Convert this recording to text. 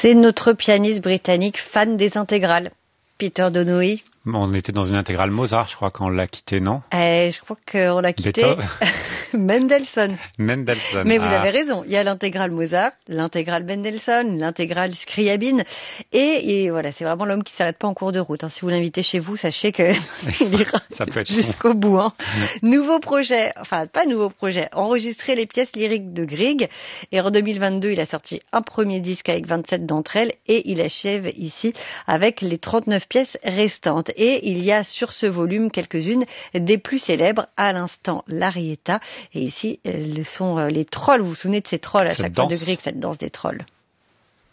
C'est notre pianiste britannique fan des intégrales, Peter Donohue. On était dans une intégrale Mozart, je crois, quand on l'a quitté, non? Je crois qu'on l'a quitté Mendelssohn. Mais vous avez raison, il y a l'intégrale Mozart, l'intégrale Mendelssohn, l'intégrale Scriabine. Et voilà, c'est vraiment l'homme qui ne s'arrête pas en cours de route. Si vous l'invitez chez vous, sachez qu'il ira jusqu'au bout. Nouveau projet, enfin pas nouveau projet, enregistrer les pièces lyriques de Grieg. Et en 2022, il a sorti un premier disque avec 27 d'entre elles et il achève ici avec les 39 pièces restantes. Et il y a sur ce volume quelques-unes des plus célèbres, à l'instant l'Arietta. Et ici, sont les trolls. Vous vous souvenez de ces trolls à chaque fois de Grieg, cette danse des trolls.